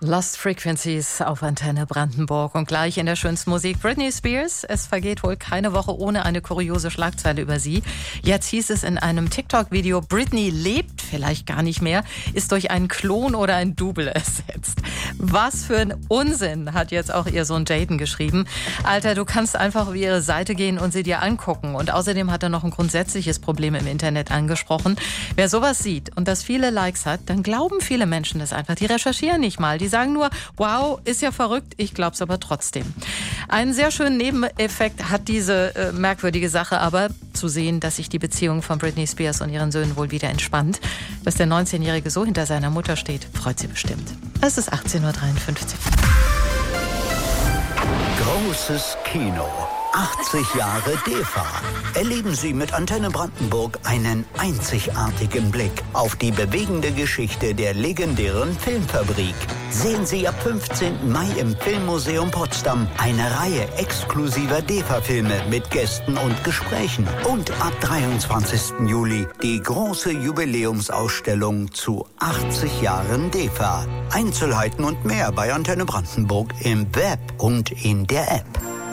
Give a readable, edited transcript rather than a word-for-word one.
Lost Frequencies auf Antenne Brandenburg und gleich in der schönsten Musik Britney Spears. Es vergeht wohl keine Woche ohne eine kuriose Schlagzeile über sie. Jetzt hieß es in einem TikTok-Video, Britney lebt vielleicht gar nicht mehr, ist durch einen Klon oder ein Double ersetzt. Was für ein Unsinn, hat jetzt auch ihr Sohn Jaden geschrieben. Alter, du kannst einfach auf ihre Seite gehen und sie dir angucken. Und außerdem hat er noch ein grundsätzliches Problem im Internet angesprochen. Wer sowas sieht und das viele Likes hat, dann glauben viele Menschen das einfach. Die recherchieren nicht mal. Die sagen nur, wow, ist ja verrückt, ich glaub's aber trotzdem. Einen sehr schönen Nebeneffekt hat diese merkwürdige Sache aber, zu sehen, dass sich die Beziehung von Britney Spears und ihren Söhnen wohl wieder entspannt. Dass der 19-Jährige so hinter seiner Mutter steht, freut sie bestimmt. Es ist 18:53 Uhr. Großes Kino. 80 Jahre DEFA. Erleben Sie mit Antenne Brandenburg einen einzigartigen Blick auf die bewegende Geschichte der legendären Filmfabrik. Sehen Sie ab 15. Mai im Filmmuseum Potsdam eine Reihe exklusiver DEFA-Filme mit Gästen und Gesprächen. Und ab 23. Juli die große Jubiläumsausstellung zu 80 Jahren DEFA. Einzelheiten und mehr bei Antenne Brandenburg im Web und in der App.